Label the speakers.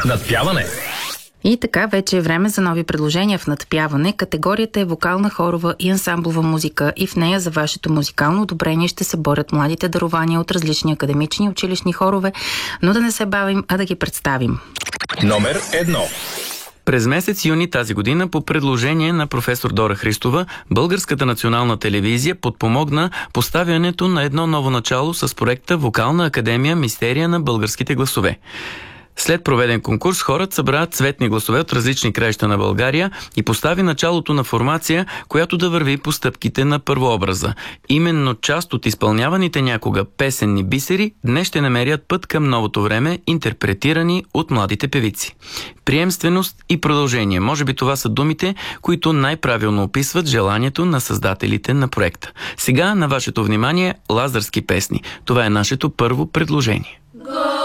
Speaker 1: Надпяване.
Speaker 2: И така, вече е време за нови предложения в надпяване. Категорията е вокална, хорова и ансамблова музика и в нея за вашето музикално одобрение ще се борят младите дарования от различни академични и училищни хорове, но да не се бавим, а да ги представим.
Speaker 1: Номер 1.
Speaker 3: През месец юни тази година по предложение на професор Дора Христова, Българската национална телевизия подпомогна поставянето на едно ново начало с проекта Вокална академия Мистерия на българските гласове. След проведен конкурс, хората събра цветни гласове от различни краища на България и постави началото на формация, която да върви по стъпките на първообраза. Именно част от изпълняваните някога песенни бисери днес ще намерят път към новото време, интерпретирани от младите певици. Приемственост и продължение. Може би това са думите, които най-правилно описват желанието на създателите на проекта. Сега на вашето внимание лазърски песни. Това е нашето първо предложение.